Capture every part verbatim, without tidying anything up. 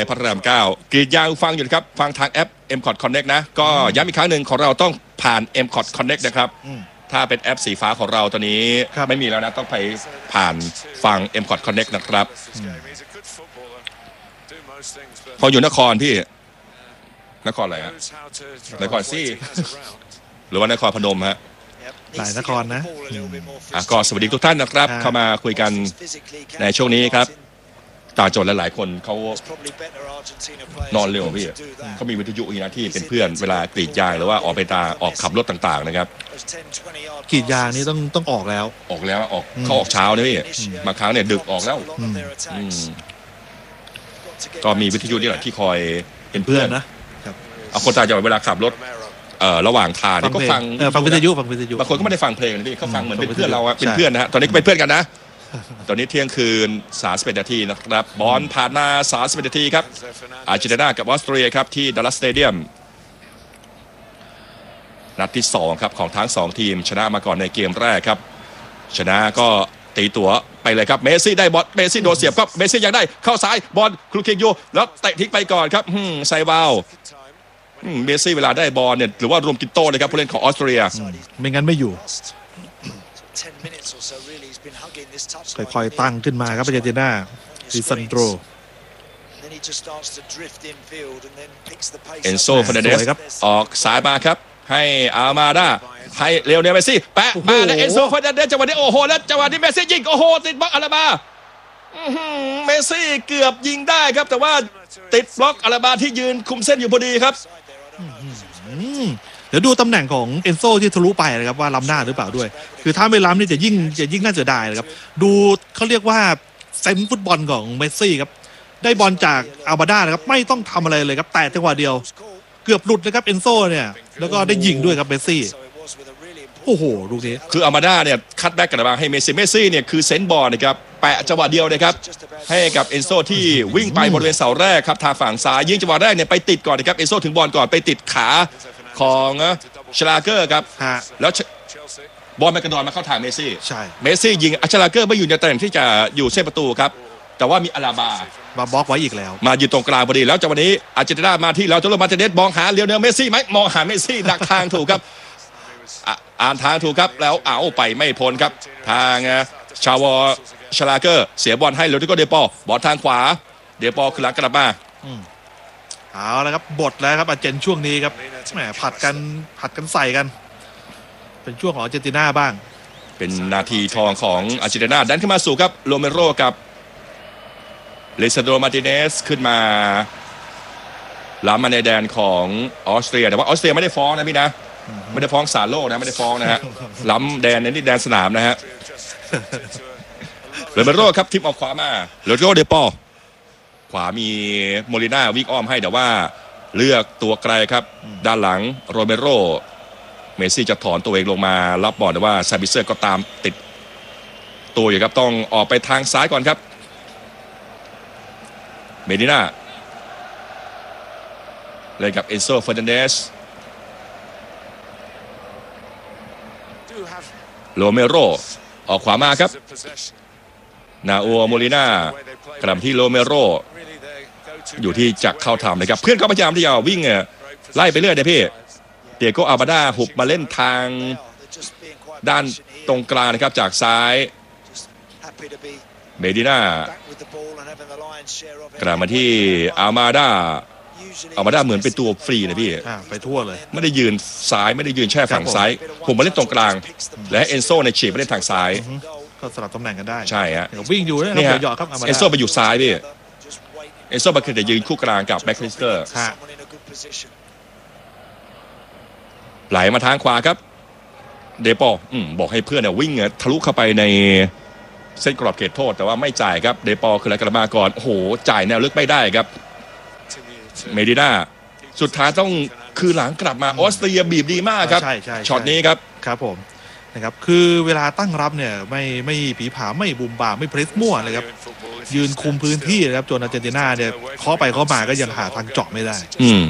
พระรามเก้ากรีดยางฟังอยู่ครับฟังทางแอป เอ็ม คอท Connect นะก็ย้ำอีกครั้งหนึ่งของเราต้องผ่าน เอ็ม คอท Connect นะครับถ้าเป็นแอปสีฟ้าของเราตอนนี้ไม่มีแล้วนะต้องไปผ่านฟัง เอ็ม คอท Connect นะครับพออยู่นครพี่นครอะไรฮะนครซี่หรือว่านครพนมฮะหลายนครนะอ่ะก็สวัสดีทุกท่านนะครับเข้ามาคุยกันในช่วงนี้ครับตาจนหลายๆคนเขานอนเร็วพี่เขามีวิทยุอีกนะที่เป็นเพื่อนเวลากรีดยางหรือว่าออกไปตาออกขับรถต่างๆนะครับกรีดยางนี่ต้องต้องออกแล้วออกแล้วออกเขาออกเช้านะพี่บางครั้งเนี่ยดึกออกแล้วก็มีวิทยุนี่แหละที่คอยเป็นเพื่อนนะเอาคนตาจนเวลาขับรถเอ่อระหว่างทางนี่ก็ฟังฟังวิทยุฟังวิทยุบางคนก็ไม่ได้ฟังเพลงนะพี่เขาฟังเหมือนเป็นเพื่อนเราอะเป็นเพื่อนนะฮะตอนนี้ก็เป็นเพื่อนกันนะตอนนี้เที่ยงคืนสามสิบเอ็ดนาทีนะครับบอลผ่านมาสามสิบเอ็ดนาทีครับอาร์เจนตินากับออสเตรียครับที่ดัลลัสสเตเดียมนัดที่สองครับของทั้งสองทีมชนะมาก่อนในเกมแรกครับชนะก็ตีตั๋วไปเลยครับเมสซี่ได้บอลเมสซี่โดนเสียบครับเมสซี่ยังได้เข้าซ้ายบอลคลูเคยูแล้วเตะทิ้งไปก่อนครับไซวาลเมสซี่เวลาได้บอลเนี่ยหรือว่ารวมกินโต้เลยครับผู้เล่นของออสเตรียไม่งั้นไม่อยู่ค่อยๆตั้งขึ้นมาครับอาร์เจนตินาดิซันโดรเอนโซฟาเดเดสออกสายมาครับให้อาร์มาดาให้เลโอเนลเมสซี่แปะมาแล้วเอนโซฟาเดเดสจังหวะนี้โอ้โหแล้วจังหวะนี้เมสซี่ยิงโอ้โหติดบล็อกอาราบาเมสซี่เกือบยิงได้ครับแต่ว่าติดบล็อกอาราบาที่ยืนคุมเส้นอยู่พอดีครับเดี๋ยวดูตำแหน่งของเอนโซที่ทะลุไปนะครับว่าล้ำหน้าหรือเปล่าด้วยคือถ้าไม่ล้ำนี่จะยิ่งจะยิ่งน่าเสียดายนะครับดูเขาเรียกว่าเซนส์ฟุตบอลของเมสซี่ครับได้บอลจากอาร์บาด้านะครับไม่ต้องทำอะไรเลยครับแต่จังหวะเดียวเกือบหลุดนะครับเอนโซเนี่ยแล้วก็ได้ยิงด้วยครับเมสซี่โอ้โหลูกนี้คืออาร์บาด้าเนี่ยคัดแบ็กกันมาให้เมสซี่เมสซี่เนี่ยคือเซนส์บอลนะครับแปะจังหวะเดียวนะครับให้กับเอนโซที่วิ่งไปบริเวณเสาแรกครับทางฝั่งซ้ายยิงจังหวะแรกเนี่ยไปติดก่อนนะครับเอนโซถึงบอลก่อนไปติดขาของชลาเกอร์ครับแล้วบอลมันกระโดดมาเข้าทางเมสซี่ใช่เมสซี่ยิงชลาเกอร์ไม่อยู่ในตำแหน่งที่จะอยู่เส้นประตูครับแต่ว่ามีอาราบามาบล็อกไว้อีกแล้วมาอยู่ตรงกลางพอดีแล้วจังหวะนี้อาร์เจนตินามาที่เราจะลงมาเตเดสมองหาเลโอเนลเมสซี่ไหมมองหาเมสซี่ดักทางถูกครับอ่านทางถูกครับแล้วเอาไปไม่พ้นครับทางชาวชลาเกอร์เสียบอลให้โรดิโกเดปอบอลทางขวาเดปอคือหลังกลับมาเอาละครับบทแล้วครับอาร์เจนช่วงนี้ครับแหมผัดกันผัดกันใส่กันเป็นช่วงของอาร์เจนตินาบ้างเป็นนาทีทองของอาร์เจนตินาดันขึ้นมาสู่ครับโรเมโรกับเลซาโดมาร์ติเนสขึ้นมาล้ำมาในแดนของออสเตรียแต่ว่าออสเตรียไม่ได้ฟ้องนะพี่นะไม่ได้ฟ้องศาลโลกนะไม่ได้ฟ้องนะฮะล้ำแดนในนี่แดนสนามนะฮะโรเมโรครับทิปออกขวามาโรดิโกเดปอขวามีโมลิน่าวิ่งอ้อมให้แต่ว่าเลือกตัวไกลครับด้านหลังโรเมโรเมสซี่จะถอนตัวเองลงมารับบอลแต่ว่าซาบิเซอร์ก็ตามติดตัวอยู่ครับต้องออกไปทางซ้ายก่อนครับเมดิน่าเล่นกับเอนโซเฟอร์นันเดสโรเมโรออกขวามาครับนาโอโมลิน่ากลับที่โรเมโรอยู่ที่จะเข้าทำนะครับเพื่อนก็พยายามที่จะวิ่งไล่ไปเรื่อยนะพี่เดียโกอาร์บาด้าหุบมาเล่นทางด้านตรงกลางนะครับจากซ้ายเมดิน่ากลับมาที่อาร์มาด้าอาร์มาด้าเหมือนเป็นตัวฟรีนะพี่ไปทั่วเลยไม่ได้ยืนซ้ายไม่ได้ยืนแช่ฝั่งซ้ายผมมาเล่นตรงกลางและเอนโซในฉีกมาเล่นทางซ้ายก็สลับตำแหน่งกันได้ใช่ฮะวิ่งอยู่นี่ฮะครับเอนโซไปอยู่ซ้ายพี่เอนโซมาคือจะยืนคู่กลางกับแม็กคริสเตอร์ไหลมาทางขวาครับเดปออืมบอกให้เพื่อนเนี่ยวิ่งทะลุเข้าไปในเส้นกรอบเขตโทษแต่ว่าไม่จ่ายครับเดปอคืออะไรกันมาก่อนโอ้โหจ่ายแนวลึกไม่ได้ครับเมดิน่าสุดท้ายต้องคือหลังกลับมาออสเตรียบีบดีมากครับช็อตนี้ครับครับผมนะครับคือเวลาตั้งรับเนี่ยไม่ไม่ผีผาไม่บุมบ่าไม่เพรสมั่วเลยครับยืนคุมพื้นที่นะครับจนอาร์เจนตินาเนี่ยเคาะไปเคาะมาก็ยังหาทางเจาะไม่ได้อืม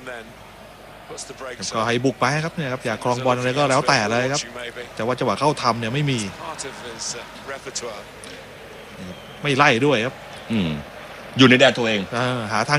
ก็ให้บุกไปครับเนี่ยครับอยากครองบอลอะไรก็แล้วแต่เลยครับแต่ว่าจังหวะเข้าทำเนี่ยไม่มีไม่ไล่ด้วยครับอืมอยู่ในแดนตัวเองหาทาง